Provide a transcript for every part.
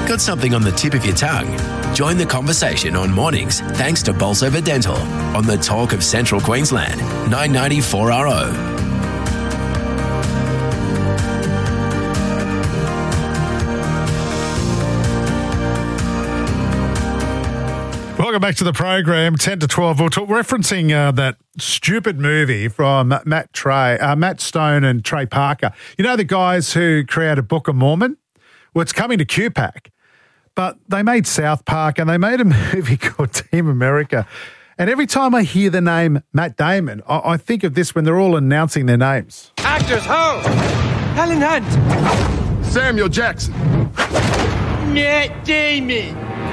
Got something on the tip of your tongue? Join the conversation on mornings thanks to Bolsover Dental on the Talk of Central Queensland, 990 4RO. Welcome back to the program, 10 to 12. We're referencing that stupid movie from Matt Stone and Trey Parker. You know the guys who created Book of Mormon? Well, it's coming to QPAC. But they made South Park and they made a movie called Team America. And every time I hear the name Matt Damon, I think of this when they're all announcing their names. Actors, ho! Helen Hunt. Samuel Jackson. Matt Damon.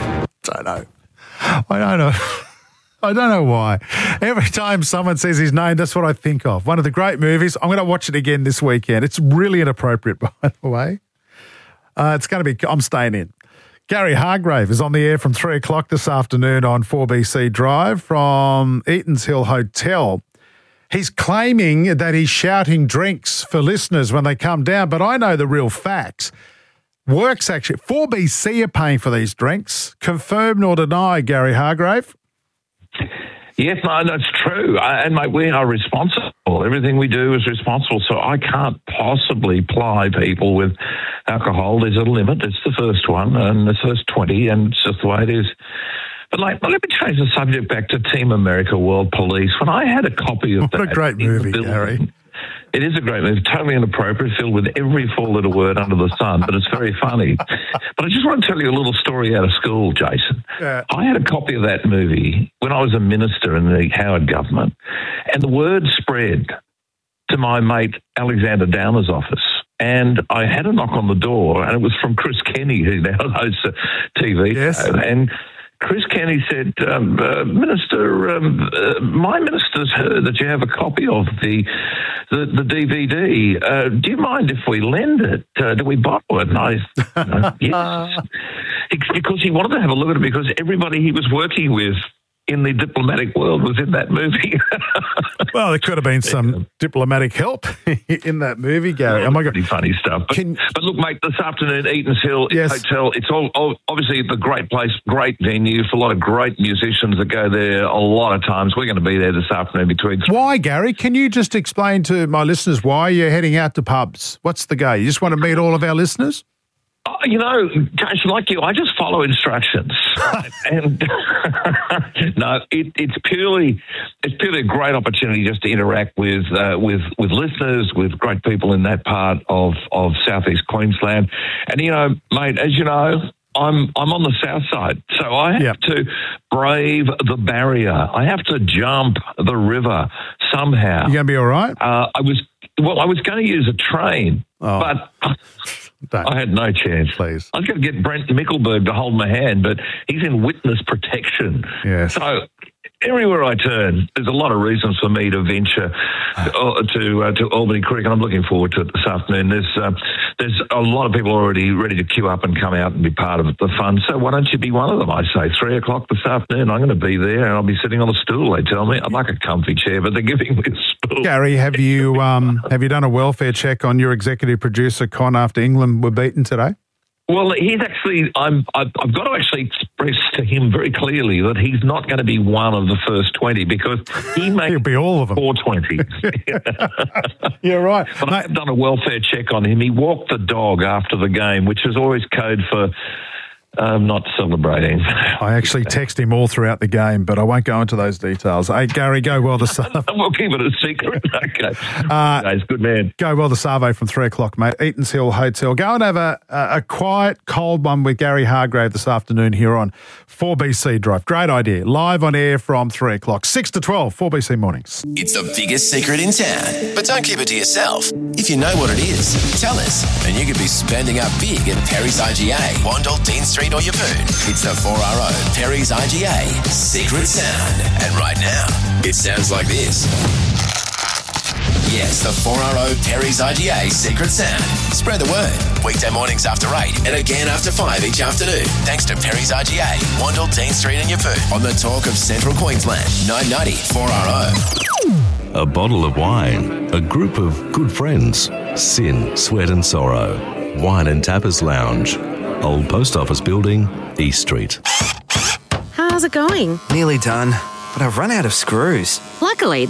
I don't know. I don't know why. Every time someone says his name, that's what I think of. One of the great movies. I'm going to watch it again this weekend. It's really inappropriate, by the way. It's going to be, I'm staying in. Gary Hargrave is on the air from 3 o'clock this afternoon on 4BC Drive from Eatons Hill Hotel. He's claiming that he's shouting drinks for listeners when they come down, but I know the real facts. Works actually. 4BC are paying for these drinks. Confirm nor deny, Gary Hargrave? Yes, no, that's true. And, mate, we are responsible. Everything we do is responsible. So I can't possibly ply people with alcohol. There's a limit. It's the first one and the first 20, and it's just the way it is. But, let me change the subject back to Team America World Police. When I had a copy of that... What a great movie, Gary. It is a great movie, totally inappropriate, filled with every four-letter word under the sun, but it's very funny. But I just want to tell you a little story out of school, Jason. Yeah. I had a copy of that movie when I was a minister in the Howard government, and the word spread to my mate Alexander Downer's office. And I had a knock on the door, and it was from Chris Kenny, who now hosts a TV show. And Chris Kenny said, Minister, my minister's heard that you have a copy of the DVD. Do you mind if we lend it? Do we borrow it? And I, yes. Because he wanted to have a look at it because everybody he was working with in the diplomatic world was in that movie. Well, there could have been some diplomatic help in that movie, Gary. Oh my God. Pretty funny stuff. But look, mate, this afternoon, Eatons Hill Hotel, it's all obviously the great place, great venue for a lot of great musicians that go there a lot of times. We're going to be there this afternoon between... Why, Gary? Can you just explain to my listeners why you're heading out to pubs? What's the go? You just want to meet all of our listeners? You know, Jason, like you, I just follow instructions, and no, it's purely a great opportunity just to interact with listeners, with great people in that part of southeast Queensland, and you know, mate, as you know, I'm on the south side, so I have to brave the barrier. I have to jump the river somehow. You gonna be all right? I was going to use a train, but. I had no chance. Please. I was going to get Brent Mickelberg to hold my hand, but he's in witness protection. Yes. So everywhere I turn, there's a lot of reasons for me to venture to Albany Creek, and I'm looking forward to it this afternoon. There's a lot of people already ready to queue up and come out and be part of the fun. So why don't you be one of them? I say 3 o'clock this afternoon. I'm going to be there, and I'll be sitting on a stool. They tell me I'd like a comfy chair, but they're giving me a stool. Gary, have you done a welfare check on your executive producer Con after England were beaten today? Well, he's actually, I've got to actually express to him very clearly that he's not going to be one of the first 20 because he may He'll be all of them. 420s. You're right. But I've done a welfare check on him. He walked the dog after the game, which is always code for not celebrating. I actually text him all throughout the game, but I won't go into those details. Hey, Gary, go well this afternoon. We'll keep it a secret. Okay. Guys, good man. Go well this afternoon from 3 o'clock, mate. Eatons Hill Hotel. Go and have a quiet, cold one with Gary Hargrave this afternoon here on 4BC Drive. Great idea. Live on air from 3 o'clock. 6 to 12, 4BC Mornings. It's the biggest secret in town, but don't keep it to yourself. If you know what it is, tell us, and you could be spending up big at Perry's IGA, Wandle, Dean Street or Yeppoon. It's the 4RO Perry's IGA Secret Sound. And right now, it sounds like this. Yes, the 4RO Perry's IGA Secret Sound. Spread the word. Weekday mornings after 8 and again after 5 each afternoon. Thanks to Perry's IGA, Wandle, Dean Street and Yeppoon. On the Talk of Central Queensland, 990 4RO. A bottle of wine, a group of good friends, sin, sweat and sorrow, wine and tapas lounge. Old Post Office Building, East Street. How's it going? Nearly done, but I've run out of screws. Luckily,